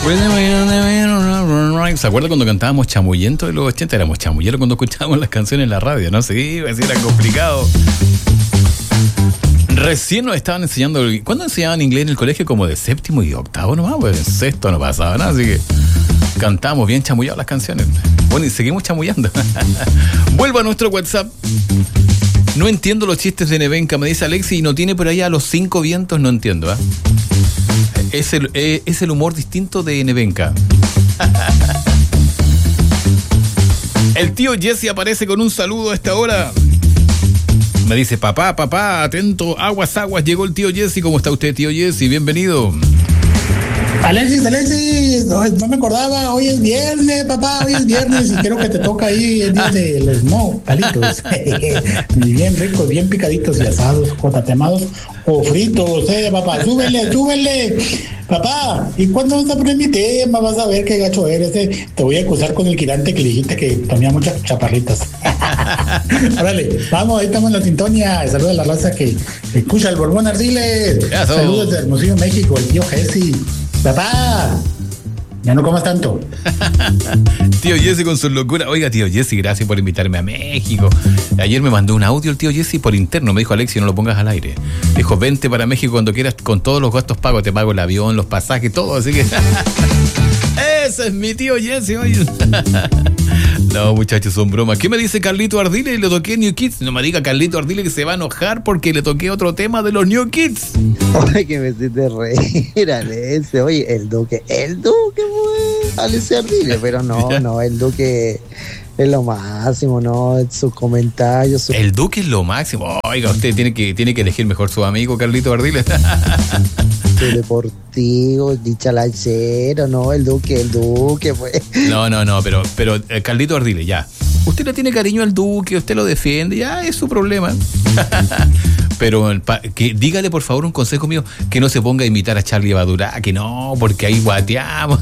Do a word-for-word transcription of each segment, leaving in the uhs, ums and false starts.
¿Se acuerda cuando cantábamos Chamullento de los ochenta? Éramos chamulleros cuando escuchábamos las canciones en la radio, ¿no? Sí, así era complicado. Recién nos estaban enseñando. ¿Cuándo enseñaban inglés en el colegio? Como de séptimo y octavo nomás, pues en sexto no pasaba nada, así que cantamos bien chamullados las canciones. Bueno, y seguimos chamullando. Vuelvo a nuestro WhatsApp. No entiendo los chistes de Nevenka, me dice Alexi, y no tiene por ahí a los cinco vientos, no entiendo, ¿eh? Es el, eh, es el humor distinto de Nevenka. El tío Jesse aparece con un saludo a esta hora. Me dice, papá, papá, atento, aguas, aguas, llegó el tío Jesse. ¿Cómo está usted, tío Jesse? Bienvenido. Alexis, Alexis, no, no me acordaba, hoy es viernes, papá, hoy es viernes y creo que te toca ahí el día de los no, palitos. Bien ricos, bien picaditos y asados, cotatemados o fritos, eh, papá, súbele, súbele. Papá, ¿y cuándo vas a poner mi tema? Vas a ver qué gacho eres, eh. Te voy a acusar con el quirante que le dijiste que ponía muchas chaparritas. Órale, vamos, ahí estamos en la sintonía. Saludos a la raza que, que escucha el Borbón Ardiles. Saludos de Hermosillo, México, el tío Jesse. Papá, ya no comas tanto. Tío Jesse con su locura. Oiga, tío Jesse, gracias por invitarme a México. Ayer me mandó un audio el tío Jesse por interno. Me dijo, Alexi, no lo pongas al aire. Dijo, vente para México cuando quieras, con todos los gastos pagos. Te pago el avión, los pasajes, todo. Así que ese es mi tío Jesse, oye. No, muchachos, son bromas. ¿Qué me dice Carlito Ardile? Le toqué New Kids. No me diga Carlito Ardile que se va a enojar porque le toqué otro tema de los New Kids. Oye, que me hiciste reír, Alexi. Oye, el Duque, el Duque, pues, Alexi Ardile. Pero no, no, el Duque es lo máximo, ¿no? Sus comentarios. Su... El Duque es lo máximo. Oiga, usted tiene que, tiene que elegir mejor su amigo, Carlito Ardile. Su deportivo, dichalachero, ¿no? El Duque, el Duque, pues. No, no, no, pero, pero eh, Carlito Ardile, ya. Usted le tiene cariño al Duque, usted lo defiende, ya es su problema. Pero pa, que dígale por favor un consejo mío, que no se ponga a imitar a Charlie Badurá, que no, porque ahí guateamos.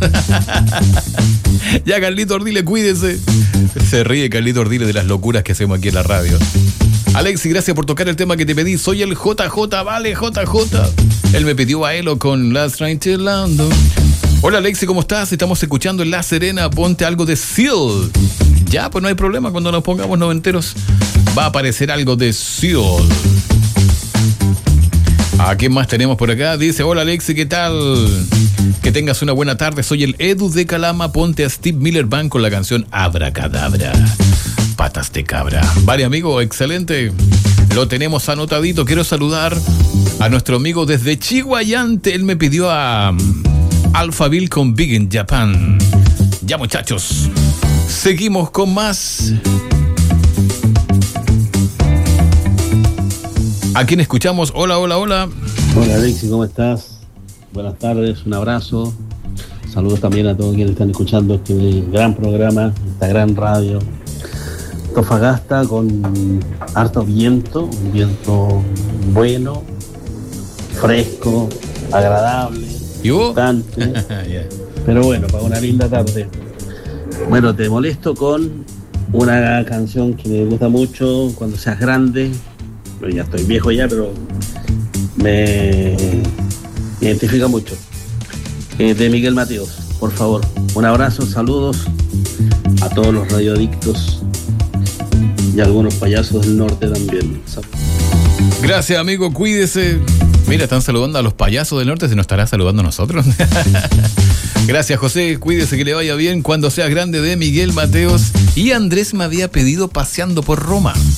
Ya, Carlito Ardile, cuídese. Se ríe Carlito Ardile de las locuras que hacemos aquí en la radio. Alexi, gracias por tocar el tema que te pedí. Soy el J J, vale, J J. Él me pidió a Elo con Last Train to London. Hola Alexi, ¿cómo estás? Estamos escuchando en La Serena, ponte algo de Seal. Ya, pues no hay problema, cuando nos pongamos noventeros va a aparecer algo de Seal. ¿A quién más tenemos por acá? Dice, hola Alexi, ¿qué tal? Que tengas una buena tarde, soy el Edu de Calama, ponte a Steve Miller Band con la canción Abracadabra. Patas de cabra. Vale, amigo, excelente. Lo tenemos anotadito. Quiero saludar a nuestro amigo desde Chihuayante. Él me pidió a um, Alphaville con Big in Japan. Ya, muchachos, seguimos con más. ¿A quién escuchamos? Hola, hola, hola. Hola, Alexi, ¿cómo estás? Buenas tardes, un abrazo. Saludos también a todos quienes están escuchando este gran programa, esta gran radio. Antofagasta con harto viento, un viento bueno, fresco, agradable, constante, yeah. Pero bueno, para una linda tarde. Bueno, te molesto con una canción que me gusta mucho, Cuando seas grande. Bueno, ya estoy viejo ya, pero me identifica mucho. Eh, de Miguel Mateos, por favor. Un abrazo, saludos a todos los radioadictos y algunos payasos del norte también. Gracias, amigo, cuídese. Mira, están saludando a los payasos del norte, ¿se nos estará saludando a nosotros? Gracias, José, cuídese, que le vaya bien. Cuando seas grande, de Miguel Mateos. Y Andrés me había pedido Paseando por Roma.